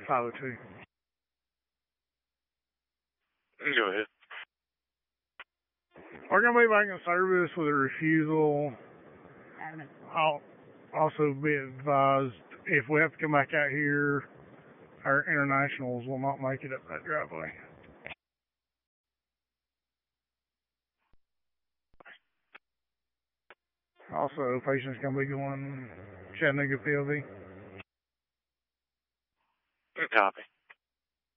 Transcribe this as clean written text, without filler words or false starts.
502. Go ahead. We're going to be back in service with a refusal. I'll also be advised if we have to come back out here, our internationals will not make it up that driveway. Also, patient's going to be going Chattanooga PLV.